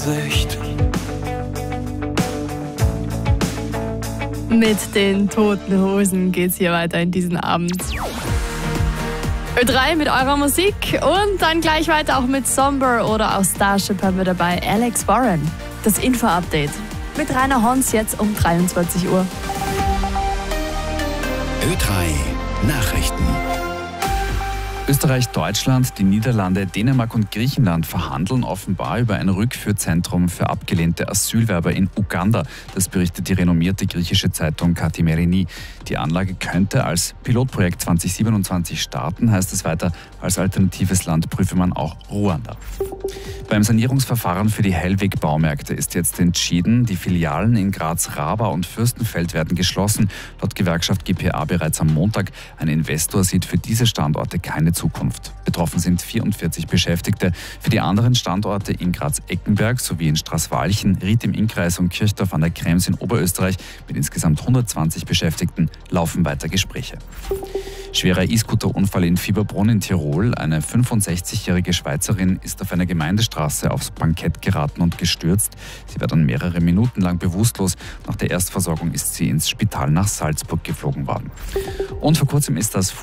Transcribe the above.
Ansicht. Mit den Toten Hosen geht's hier weiter in diesen Abend. Ö3 mit eurer Musik und dann gleich weiter auch mit Somber oder auch Starship haben wir dabei Alex Warren. Das Info-Update mit Rainer Hons jetzt um 23 Uhr. Ö3 Nachrichten. Österreich, Deutschland, die Niederlande, Dänemark und Griechenland verhandeln offenbar über ein Rückführzentrum für abgelehnte Asylwerber in Uganda. Das berichtet die renommierte griechische Zeitung Kathimerini. Die Anlage könnte als Pilotprojekt 2027 starten, heißt es weiter. Als alternatives Land prüfe man auch Ruanda. Beim Sanierungsverfahren für die Hellweg-Baumärkte ist jetzt entschieden, die Filialen in Graz, Raba und Fürstenfeld werden geschlossen. Laut Gewerkschaft GPA bereits am Montag. Ein Investor sieht für diese Standorte keine Zukunft. Betroffen sind 44 Beschäftigte. Für die anderen Standorte in Graz-Eckenberg sowie in Straßwalchen, Ried im Innkreis und Kirchdorf an der Krems in Oberösterreich mit insgesamt 120 Beschäftigten laufen weiter Gespräche. Schwerer E-Scooter-Unfall in Fieberbrunn in Tirol. Eine 65-jährige Schweizerin ist auf einer Gemeindestraße aufs Bankett geraten und gestürzt. Sie war dann mehrere Minuten lang bewusstlos. Nach der Erstversorgung ist sie ins Spital nach Salzburg geflogen worden. Und vor kurzem ist das